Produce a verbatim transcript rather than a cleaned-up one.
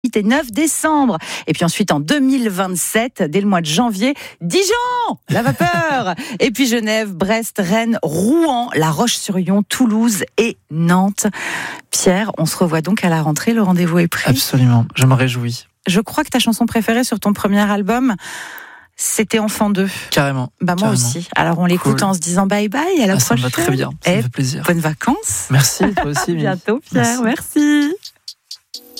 et neuf décembre. Et puis ensuite, en deux mille vingt-sept, dès le mois de janvier, Dijon, la vapeur. Et puis Genève, Brest, Rennes, Rouen, La Roche-sur-Yon, Toulouse et Nantes. Pierre, on se revoit donc à la rentrée. Le rendez-vous est pris. Absolument, je me réjouis. Je crois que ta chanson préférée sur ton premier album, c'était Enfant deux. Carrément. Bah moi carrément. aussi. Alors on l'écoute cool. En se disant bye bye, à la ah, prochaine. Ça me va très bien, ça et me fait plaisir. Bonnes vacances. Merci, toi aussi. À bientôt Pierre, merci. merci.